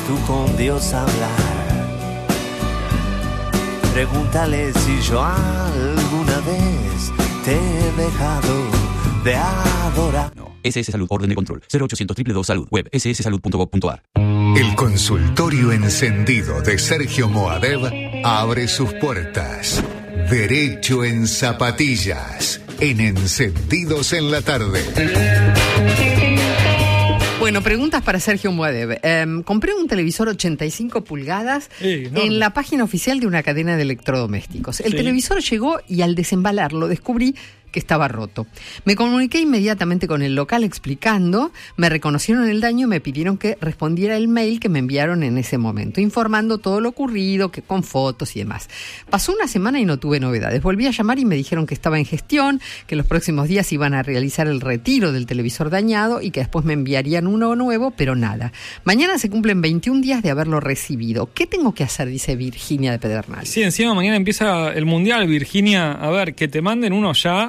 tú con Dios hablar. Pregúntale si yo alguna vez te he dejado de adorar. No. SS Salud, orden de control. 0800 222 Salud. Web sssalud.gov.ar. El consultorio encendido de Sergio Moadev abre sus puertas. Derecho en zapatillas. En Encendidos en la Tarde. Bueno, preguntas para Sergio Moadev. Compré un televisor 85 pulgadas en la página oficial de una cadena de electrodomésticos. El televisor llegó y al desembalarlo descubrí que estaba roto. Me comuniqué inmediatamente con el local explicando, me reconocieron el daño y me pidieron que respondiera el mail que me enviaron en ese momento, informando todo lo ocurrido, que con fotos y demás. Pasó una semana y no tuve novedades. Volví a llamar y me dijeron que estaba en gestión, que los próximos días iban a realizar el retiro del televisor dañado y que después me enviarían uno nuevo, pero nada. Mañana se cumplen 21 días de haberlo recibido. ¿Qué tengo que hacer? Dice Virginia de Pedernal. Sí, encima mañana empieza el Mundial, Virginia. A ver, que te manden uno ya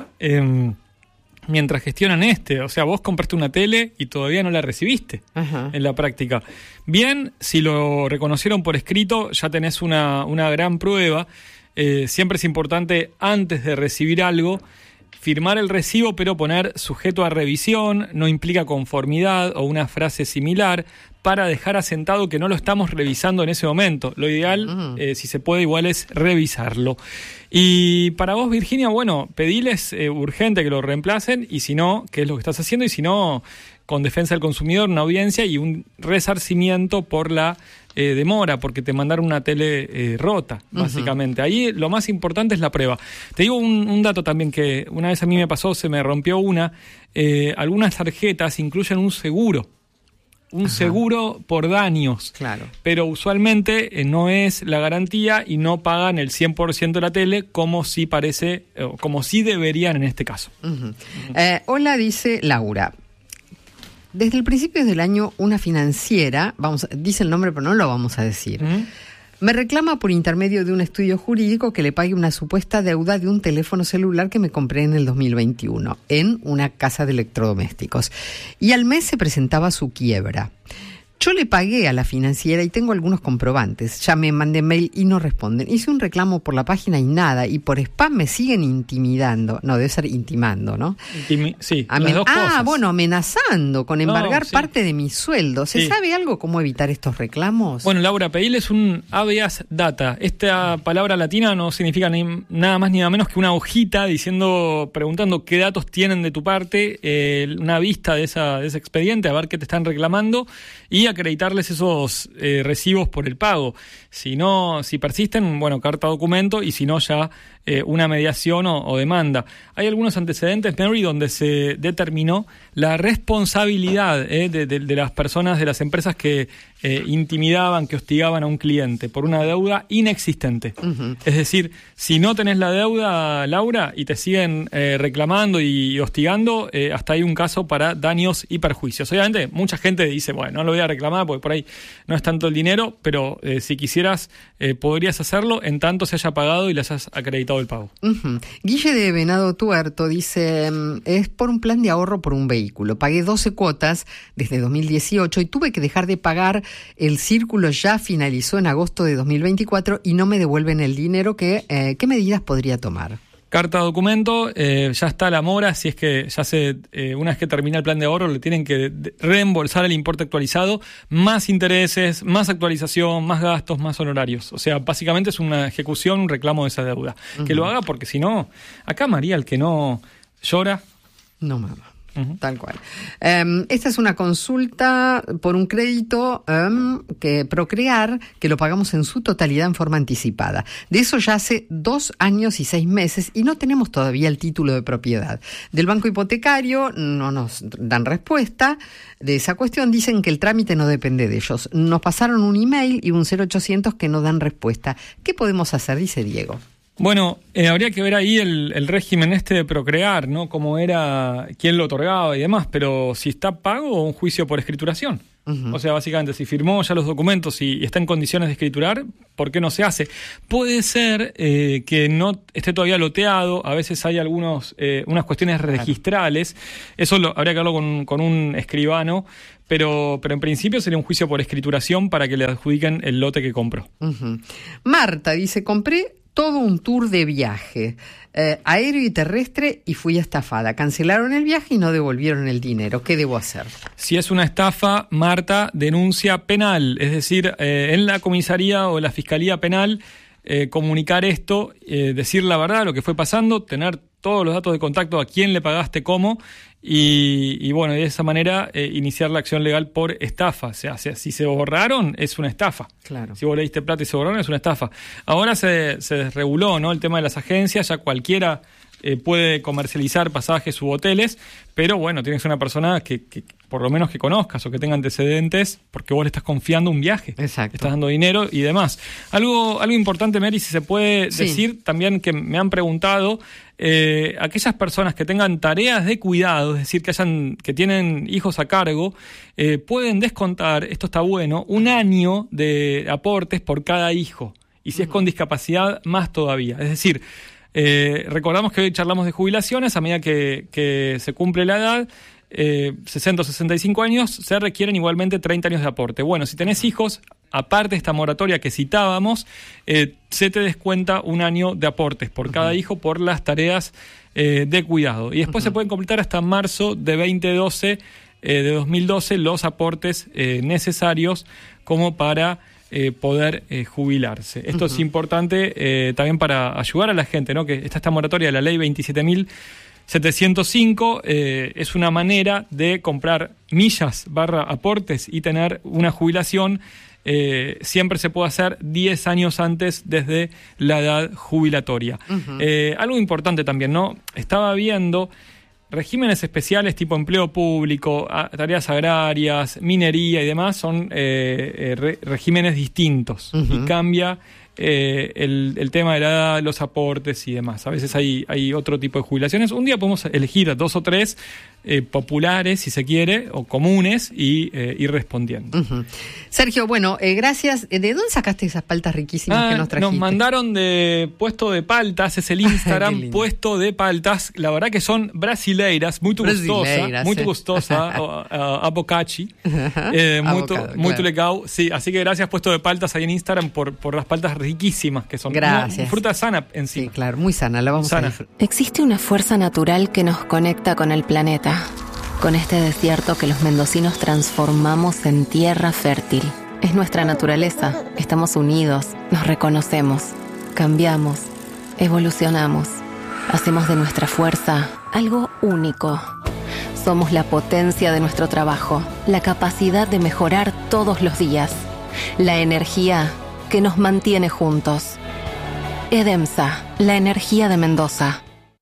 mientras gestionan o sea, vos compraste una tele y todavía no la recibiste. Ajá. En la práctica. Bien, si lo reconocieron por escrito, ya tenés una gran prueba. Siempre es importante, antes de recibir algo, firmar el recibo, pero poner sujeto a revisión, no implica conformidad o una frase similar, para dejar asentado que no lo estamos revisando en ese momento. Lo ideal, si se puede, igual es revisarlo. Y para vos, Virginia, bueno, pediles urgente que lo reemplacen, y si no, ¿qué es lo que estás haciendo? Y si no, con defensa del consumidor, una audiencia y un resarcimiento por la demora, porque te mandaron una tele rota, básicamente. Ahí lo más importante es la prueba. Te digo un dato también que una vez a mí me pasó, se me rompió algunas tarjetas incluyen un seguro. Seguro por daños. Claro. Pero usualmente no es la garantía y no pagan el 100% de la tele como sí parece, o como sí deberían en este caso. Hola, dice Laura. Desde el principio del año, una financiera, dice el nombre pero no lo vamos a decir, me reclama por intermedio de un estudio jurídico que le pague una supuesta deuda de un teléfono celular que me compré en el 2021 en una casa de electrodomésticos. Y al mes se presentaba su quiebra. Yo le pagué a la financiera y tengo algunos comprobantes. Ya me mandé mail y no responden. Hice un reclamo por la página y nada. Y por spam me siguen intimidando. No, debe ser intimando, ¿no? Sí, las dos cosas. Bueno, amenazando con embargar parte de mi sueldo. ¿Se sabe algo cómo evitar estos reclamos? Bueno, Laura, pedirles un habeas data. Esta palabra latina no significa nada más ni nada menos que una hojita preguntando qué datos tienen de tu parte, una vista de ese expediente, a ver qué te están reclamando y acreditarles esos recibos por el pago. Si persisten, bueno, carta documento, y si no, ya una mediación o demanda. Hay algunos antecedentes, Mary, donde se determinó la responsabilidad de las personas, de las empresas que intimidaban, que hostigaban a un cliente por una deuda inexistente. Es decir, si no tenés la deuda, Laura, y te siguen reclamando y hostigando, hasta hay un caso para daños y perjuicios. Obviamente, mucha gente dice, bueno, no lo voy a reclamar porque por ahí no es tanto el dinero, pero si quisieras, podrías hacerlo en tanto se haya pagado y le hayas acreditado el pago. Guille de Venado Tuerto dice, es por un plan de ahorro por un vehículo. Pagué 12 cuotas desde 2018 y tuve que dejar de pagar. El círculo ya finalizó en agosto de 2024 y no me devuelven el dinero. ¿Qué medidas podría tomar? Carta documento, ya está la mora, si es que una vez que termina el plan de ahorro le tienen que reembolsar el importe actualizado, más intereses, más actualización, más gastos, más honorarios. O sea, básicamente es una ejecución, un reclamo de esa deuda. Que lo haga porque si no, acá María, el que no llora... No mama. Tal cual. Esta es una consulta por un crédito que Procrear, que lo pagamos en su totalidad en forma anticipada. De eso ya hace 2 años y 6 meses y no tenemos todavía el título de propiedad. Del banco hipotecario no nos dan respuesta de esa cuestión. Dicen que el trámite no depende de ellos. Nos pasaron un email y un 0800 que no dan respuesta. ¿Qué podemos hacer? Dice Diego. Bueno, habría que ver ahí el régimen de Procrear, ¿no? Cómo era, quién lo otorgaba y demás, pero si está pago o un juicio por escrituración. O sea, básicamente, si firmó ya los documentos y está en condiciones de escriturar, ¿por qué no se hace? Puede ser que no esté todavía loteado, a veces hay unas cuestiones registrales, eso habría que hablarlo con un escribano, pero en principio sería un juicio por escrituración para que le adjudiquen el lote que compró. Marta dice, compré todo un tour de viaje, aéreo y terrestre, y fui estafada. Cancelaron el viaje y no devolvieron el dinero. ¿Qué debo hacer? Si es una estafa, Marta, denuncia penal. Es decir, en la comisaría o la fiscalía penal, comunicar esto, decir la verdad, lo que fue pasando, tener todos los datos de contacto, a quién le pagaste, cómo, y bueno, de esa manera iniciar la acción legal por estafa. O sea, si se borraron, es una estafa. Claro. Si vos le diste plata y se borraron, es una estafa. Ahora se desreguló, ¿no?, el tema de las agencias, ya cualquiera puede comercializar pasajes u hoteles, pero bueno, tienes una persona que por lo menos que conozcas o que tenga antecedentes, porque vos le estás confiando un viaje. Exacto. Estás dando dinero y demás. Algo importante, Mary, si se puede decir también, que me han preguntado, aquellas personas que tengan tareas de cuidado, es decir, que tienen hijos a cargo, pueden descontar, esto está bueno, 1 año de aportes por cada hijo. Y si es con discapacidad, más todavía. Es decir, recordamos que hoy charlamos de jubilaciones, a medida que se cumple la edad, 60 o 65 años, se requieren igualmente 30 años de aporte. Bueno, si tenés hijos, aparte de esta moratoria que citábamos, se te descuenta 1 año de aportes por cada hijo por las tareas de cuidado. Y después se pueden completar hasta marzo de 2012 los aportes necesarios como para poder jubilarse. Esto es importante también para ayudar a la gente, ¿no? Que está esta moratoria de la ley 27.705, es una manera de comprar millas / aportes y tener una jubilación. Siempre se puede hacer 10 años antes desde la edad jubilatoria. Algo importante también, ¿no? Estaba viendo regímenes especiales tipo empleo público, tareas agrarias, minería y demás, son regímenes distintos y cambia el tema de la edad, los aportes y demás. A veces hay otro tipo de jubilaciones. Un día podemos elegir 2 o 3 populares, si se quiere, o comunes, y ir respondiendo. Sergio, bueno, gracias. ¿De dónde sacaste esas paltas riquísimas que nos trajiste? Nos mandaron de Puesto de Paltas, es el Instagram Puesto de Paltas. La verdad que son brasileiras, muy gustosa, abocacci, muy legal. Sí, así que gracias Puesto de Paltas ahí en Instagram por las paltas riquísimas que son. Gracias. Fruta sana en sí. Sí, claro, muy sana, la vamos a disfrutar. Existe una fuerza natural que nos conecta con el planeta, con este desierto que los mendocinos transformamos en tierra fértil. Es nuestra naturaleza, estamos unidos, nos reconocemos, cambiamos, evolucionamos, hacemos de nuestra fuerza algo único. Somos la potencia de nuestro trabajo, la capacidad de mejorar todos los días, la energía que nos mantiene juntos. Edemsa, la energía de Mendoza.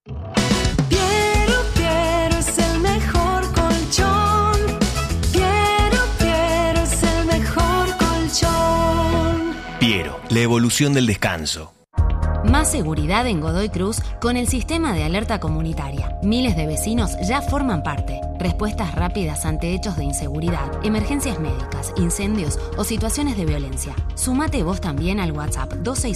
Piero es el mejor colchón. Piero es el mejor colchón. Piero, la evolución del descanso. Más seguridad en Godoy Cruz con el sistema de alerta comunitaria. Miles de vecinos ya forman parte. Respuestas rápidas ante hechos de inseguridad, emergencias médicas, incendios o situaciones de violencia. Sumate vos también al WhatsApp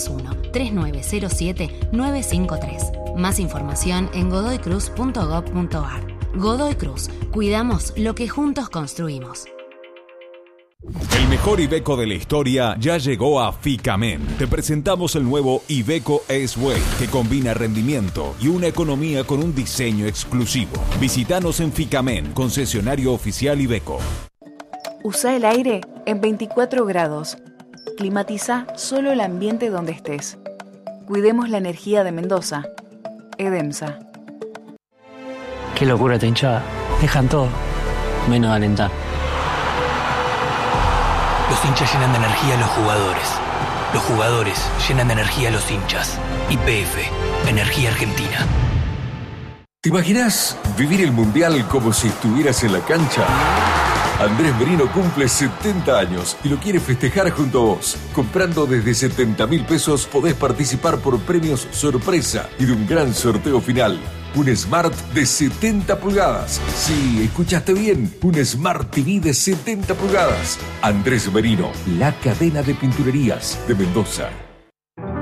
261-3907-953. Más información en godoycruz.gov.ar. Godoy Cruz. Cuidamos lo que juntos construimos. El mejor Iveco de la historia ya llegó a Ficamen. Te presentamos el nuevo Iveco S-Way, que combina rendimiento y una economía con un diseño exclusivo. Visítanos en Ficamen, concesionario oficial Iveco. Usa el aire en 24 grados. Climatiza solo el ambiente donde estés. Cuidemos la energía de Mendoza. Edemsa. Qué locura esta hinchada. Dejan todo, menos alentar. Los hinchas llenan de energía a los jugadores. Los jugadores llenan de energía a los hinchas. YPF, Energía Argentina. ¿Te imaginas vivir el Mundial como si estuvieras en la cancha? Andrés Merino cumple 70 años y lo quiere festejar junto a vos. Comprando desde 70.000 pesos podés participar por premios sorpresa y de un gran sorteo final. un Smart de 70 pulgadas. Sí, escuchaste bien, un Smart TV de 70 pulgadas. Andrés Merino, la cadena de pinturerías de Mendoza.